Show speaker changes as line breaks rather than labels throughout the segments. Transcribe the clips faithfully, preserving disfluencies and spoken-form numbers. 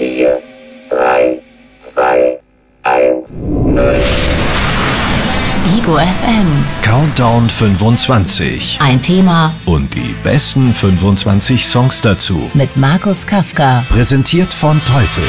vier, drei, zwei, eins, null.
Ego F M.
Countdown fünfundzwanzig.
Ein Thema
Und die besten fünfundzwanzig Songs dazu.
mit Markus Kafka.
Präsentiert von Teufel.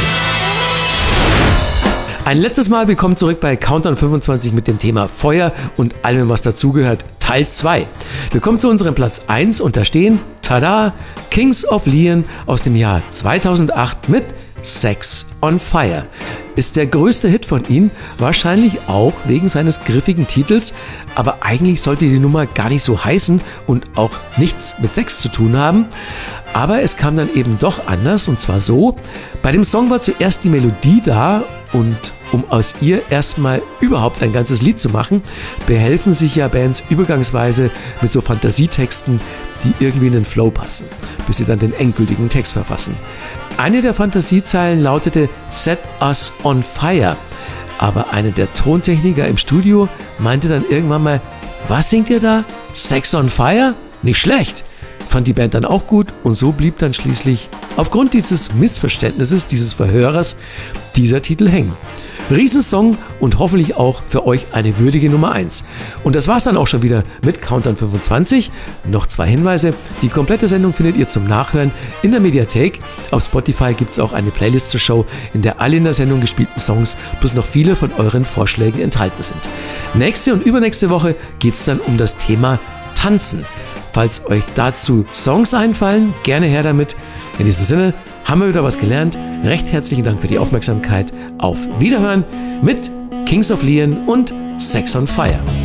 Ein letztes Mal willkommen zurück bei Countdown fünfundzwanzig mit dem Thema Feuer und allem, was dazugehört, Teil zwei. Wir kommen zu unserem Platz eins und da stehen, tada, Kings of Leon aus dem Jahr zweitausendacht mit Sex on Fire. Ist der größte Hit von ihnen, wahrscheinlich auch wegen seines griffigen Titels, aber eigentlich sollte die Nummer gar nicht so heißen und auch nichts mit Sex zu tun haben. Aber es kam dann eben doch anders, und zwar so: Bei dem Song war zuerst die Melodie da, und um aus ihr erstmal überhaupt ein ganzes Lied zu machen, behelfen sich ja Bands übergangsweise mit so Fantasietexten, die irgendwie in den Flow passen, bis sie dann den endgültigen Text verfassen. Eine der Fantasiezeilen lautete Set Us on Fire, aber einer der Tontechniker im Studio meinte dann irgendwann mal: Was singt ihr da? Sex on Fire? Nicht schlecht! Fand die Band dann auch gut, und so blieb dann schließlich aufgrund dieses Missverständnisses, dieses Verhörers, dieser Titel hängen. Riesensong und hoffentlich auch für euch eine würdige Nummer eins. Und das war's dann auch schon wieder mit Countdown fünfundzwanzig. Noch zwei Hinweise: Die komplette Sendung findet ihr zum Nachhören in der Mediathek. Auf Spotify gibt's auch eine Playlist zur Show, in der alle in der Sendung gespielten Songs plus noch viele von euren Vorschlägen enthalten sind. Nächste und übernächste Woche geht's dann um das Thema Tanzen. Falls euch dazu Songs einfallen, gerne her damit. In diesem Sinne haben wir wieder was gelernt. Recht herzlichen Dank für die Aufmerksamkeit. Auf Wiederhören mit Kings of Leon und Sex on Fire.